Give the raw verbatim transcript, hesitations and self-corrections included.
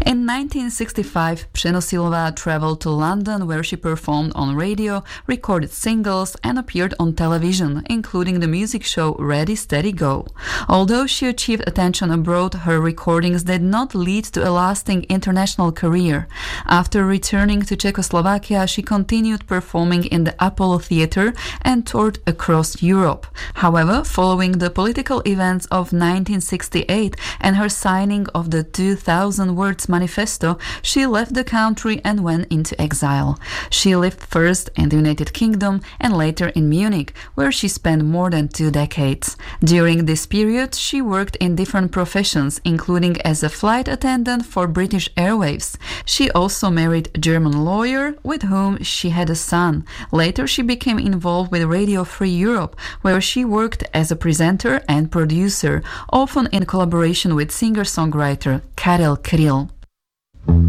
In nineteen sixty-five, Přenosilová traveled to London where she performed on radio, recorded singles and appeared on television, including the music show Ready, Steady, Go. Although she achieved attention abroad, her recordings did not lead to a lasting international career. After returning to Czechoslovakia, she continued performing in the Apollo Theatre and toured across Europe. However, following the political events of nineteen sixty-eight and her signing of the two thousand Words Manifesto, she left the country and went into exile. She lived first in the United Kingdom and later in Munich, where she spent more than two decades. During this period, she worked in different professions, including as a flight attendant for British Airways. She also married a German lawyer with whom she had a son. Later, she became involved with Radio Free Europe, where she worked as a presenter and producer, often in collaboration with singer-songwriter Karel Kryl.